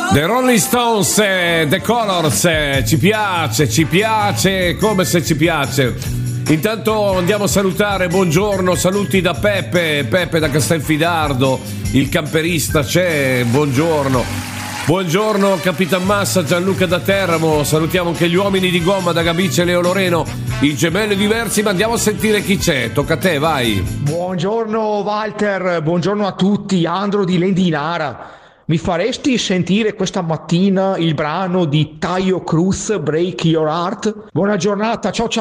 The Rolling Stones, The Colors, ci piace, come se ci piace. Intanto andiamo a salutare, buongiorno, saluti da Peppe da Castelfidardo, il camperista c'è, buongiorno. Buongiorno Capitan Massa, Gianluca da Teramo, salutiamo anche gli uomini di gomma da Gabice e Leo Loreno, i gemelli diversi, ma andiamo a sentire chi c'è, tocca a te, vai. Buongiorno Walter, buongiorno a tutti, Andro di Lendinara. Mi faresti sentire questa mattina il brano di Taio Cruz, Break Your Heart? Buona giornata, ciao ciao.